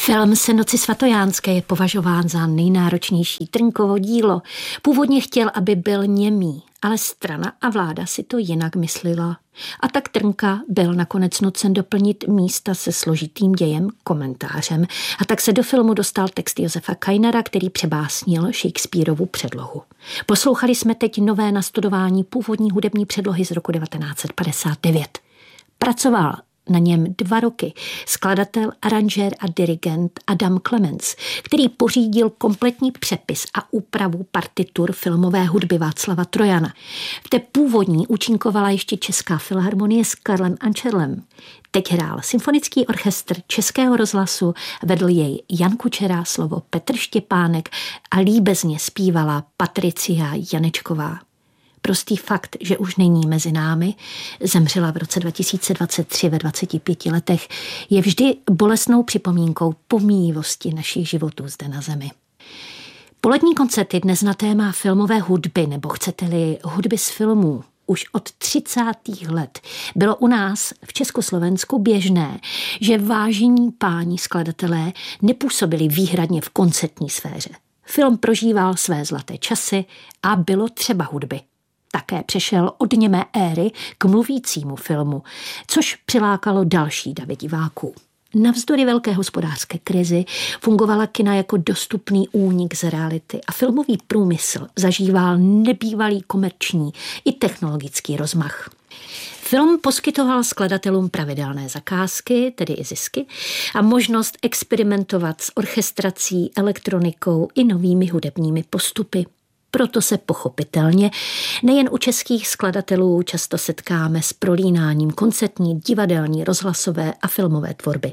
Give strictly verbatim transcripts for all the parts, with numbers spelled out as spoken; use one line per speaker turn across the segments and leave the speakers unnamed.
Film Senoci svatojánské je považován za nejnáročnější Trnkovo dílo. Původně chtěl, aby byl němý, ale strana a vláda si to jinak myslela. A tak Trnka byl nakonec nucen doplnit místa se složitým dějem komentářem. A tak se do filmu dostal text Josefa Kainera, který přebásnil Shakespearovu předlohu. Poslouchali jsme teď nové nastudování původní hudební předlohy z roku devatenáct set padesát devět. Pracoval na něm dva roky skladatel, aranžér a dirigent Adam Clemens, který pořídil kompletní přepis a úpravu partitur filmové hudby Václava Trojana. V té původní účinkovala ještě Česká filharmonie s Karlem Ančerlem. Teď hrál symfonický orchestr Českého rozhlasu, vedl jej Jan Kučera, slovo Petr Štěpánek a líbezně zpívala Patricia Janečková. Prostý fakt, že už není mezi námi, zemřela v roce dva tisíce dvacet tři ve dvaceti pěti letech, je vždy bolestnou připomínkou pomíjivosti našich životů zde na zemi. Polední koncerty dnes na téma filmové hudby, nebo chcete-li hudby z filmů, už od třicátých let bylo u nás v Československu běžné, že vážení páni skladatelé nepůsobili výhradně v koncertní sféře. Film prožíval své zlaté časy a bylo třeba hudby. Také přešel od němé éry k mluvícímu filmu, což přilákalo další davy diváků. Navzdory velké hospodářské krizi fungovala kina jako dostupný únik z reality a filmový průmysl zažíval nebývalý komerční i technologický rozmach. Film poskytoval skladatelům pravidelné zakázky, tedy i zisky, a možnost experimentovat s orchestrací, elektronikou i novými hudebními postupy. Proto se pochopitelně nejen u českých skladatelů často setkáme s prolínáním koncertní, divadelní, rozhlasové a filmové tvorby.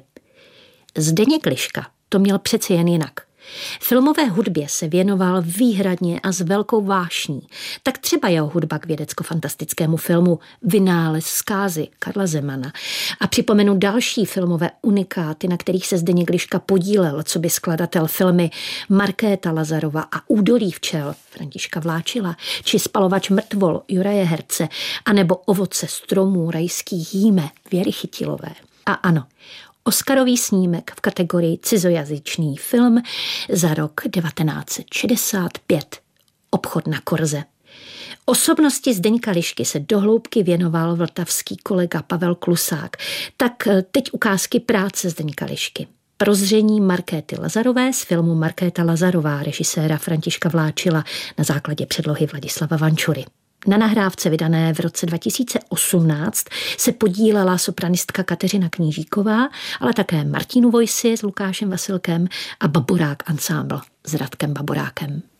Zdeněk Liška to měl přeci jen jinak. Filmové hudbě se věnoval výhradně a s velkou vášní. Tak třeba jeho hudba k vědecko-fantastickému filmu Vynález zkázy Karla Zemana. A připomenu další filmové unikáty, na kterých se Zdeněk Liška podílel, co by skladatel filmy Markéta Lazarova a Údolí včel Františka Vláčila, či Spalovač mrtvol Juraje Herce, anebo Ovoce stromů rajských jíme Věry Chytilové. A ano, Oscarový snímek v kategorii cizojazyčný film za rok devatenáct set šedesát pět. Obchod na Korze. Osobnosti Zdeňka Lišky se dohloubky věnoval vltavský kolega Pavel Klusák. Tak teď ukázky práce Zdeňka Lišky. Prozření Markéty Lazarové z filmu Markéta Lazarová režiséra Františka Vláčila na základě předlohy Vladislava Vančury. Na nahrávce vydané v roce dva tisíce osmnáct se podílela sopranistka Kateřina Knížíková, ale také Martinu Vojsi s Lukášem Vasilkem a Baborák Ensemble s Radkem Baborákem.